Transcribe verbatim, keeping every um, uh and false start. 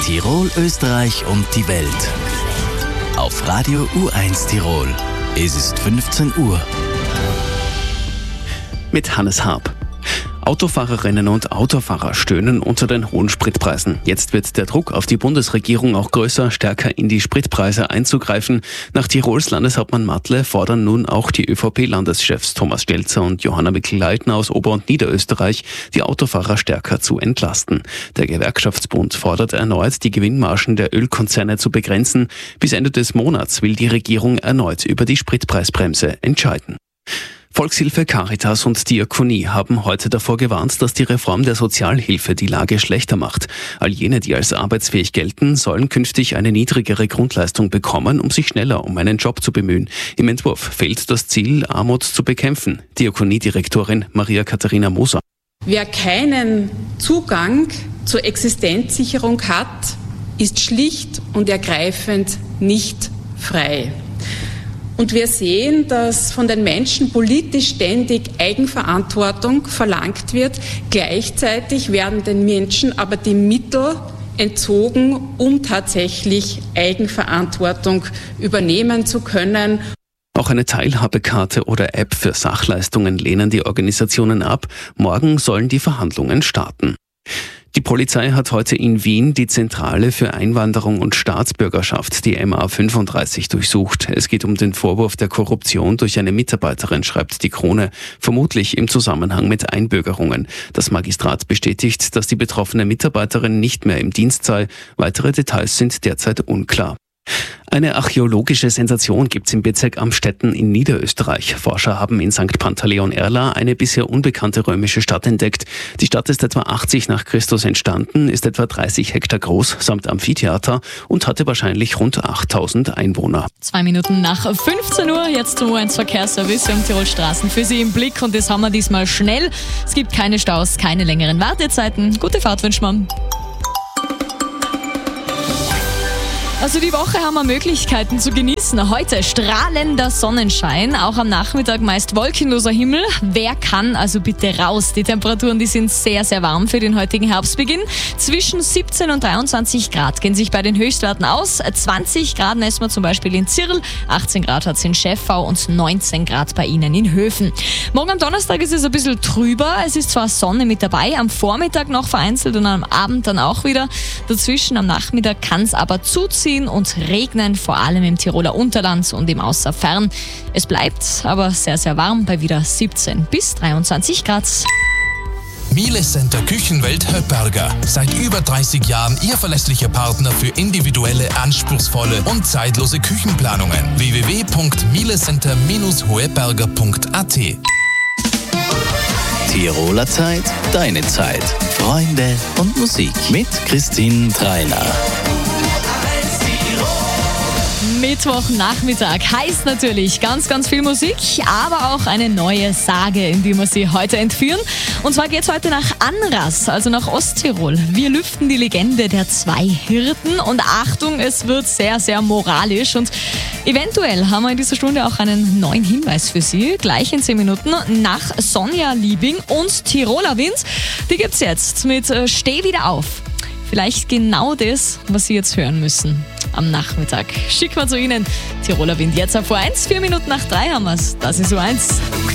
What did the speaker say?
Tirol, Österreich und die Welt. Auf Radio U eins Tirol. Es ist fünfzehn Uhr. Mit Hannes Harp. Autofahrerinnen und Autofahrer stöhnen unter den hohen Spritpreisen. Jetzt wird der Druck auf die Bundesregierung auch größer, stärker in die Spritpreise einzugreifen. Nach Tirols Landeshauptmann Matle fordern nun auch die ÖVP-Landeschefs Thomas Stelzer und Johanna Mikl-Leitner aus Ober- und Niederösterreich, die Autofahrer stärker zu entlasten. Der Gewerkschaftsbund fordert erneut, die Gewinnmargen der Ölkonzerne zu begrenzen. Bis Ende des Monats will die Regierung erneut über die Spritpreisbremse entscheiden. Volkshilfe, Caritas und Diakonie haben heute davor gewarnt, dass die Reform der Sozialhilfe die Lage schlechter macht. All jene, die als arbeitsfähig gelten, sollen künftig eine niedrigere Grundleistung bekommen, um sich schneller um einen Job zu bemühen. Im Entwurf fehlt das Ziel, Armut zu bekämpfen. Diakoniedirektorin Maria Katharina Moser. Wer keinen Zugang zur Existenzsicherung hat, ist schlicht und ergreifend nicht frei. Und wir sehen, dass von den Menschen politisch ständig Eigenverantwortung verlangt wird. Gleichzeitig werden den Menschen aber die Mittel entzogen, um tatsächlich Eigenverantwortung übernehmen zu können. Auch eine Teilhabekarte oder App für Sachleistungen lehnen die Organisationen ab. Morgen sollen die Verhandlungen starten. Die Polizei hat heute in Wien die Zentrale für Einwanderung und Staatsbürgerschaft, die M A fünfunddreißig, durchsucht. Es geht um den Vorwurf der Korruption durch eine Mitarbeiterin, schreibt die Krone, vermutlich im Zusammenhang mit Einbürgerungen. Das Magistrat bestätigt, dass die betroffene Mitarbeiterin nicht mehr im Dienst sei. Weitere Details sind derzeit unklar. Eine archäologische Sensation gibt's im Bezirk Amstetten in Niederösterreich. Forscher haben in Sankt Pantaleon-Erla eine bisher unbekannte römische Stadt entdeckt. Die Stadt ist etwa achtzig nach Christus entstanden, ist etwa dreißig Hektar groß, samt Amphitheater und hatte wahrscheinlich rund achttausend Einwohner. Zwei Minuten nach fünfzehn Uhr, jetzt zum U eins Verkehrsservice. Wir haben Tirol Straßen für Sie im Blick und das haben wir diesmal schnell. Es gibt keine Staus, keine längeren Wartezeiten. Gute Fahrt wünschen wir. Also die Woche haben wir Möglichkeiten zu genießen. Heute strahlender Sonnenschein, auch am Nachmittag meist wolkenloser Himmel. Wer kann, also bitte raus. Die Temperaturen, die sind sehr, sehr warm für den heutigen Herbstbeginn. Zwischen siebzehn und dreiundzwanzig Grad gehen sich bei den Höchstwerten aus. zwanzig Grad messen wir zum Beispiel in Zirl, achtzehn Grad hat es in Schäffau und neunzehn Grad bei Ihnen in Höfen. Morgen am Donnerstag ist es ein bisschen trüber. Es ist zwar Sonne mit dabei, am Vormittag noch vereinzelt und am Abend dann auch wieder. Dazwischen am Nachmittag kann es aber zuziehen und regnen, vor allem im Tiroler Unterland und im Außerfern. Es bleibt aber sehr, sehr warm bei wieder siebzehn bis dreiundzwanzig Grad. Miele Center Küchenwelt Höpperger. Seit über dreißig Jahren Ihr verlässlicher Partner für individuelle, anspruchsvolle und zeitlose Küchenplanungen. w w w punkt mielecenter Bindestrich hoeberger punkt a t. Tiroler Zeit, deine Zeit. Freunde und Musik mit Christine Treiner. Mittwochnachmittag heißt natürlich ganz, ganz viel Musik, aber auch eine neue Sage, in die wir Sie heute entführen. Und zwar geht es heute nach Anras, also nach Osttirol. Wir lüften die Legende der zwei Hirten und Achtung, es wird sehr, sehr moralisch. Und eventuell haben wir in dieser Stunde auch einen neuen Hinweis für Sie. Gleich in zehn Minuten nach Sonja Liebing und Tiroler Wind. Die gibt's jetzt mit Steh wieder auf. Vielleicht genau das, was Sie jetzt hören müssen am Nachmittag. Schicken wir zu Ihnen Tiroler Wind jetzt auf U eins. Vier Minuten nach drei haben wir's. Das ist U eins.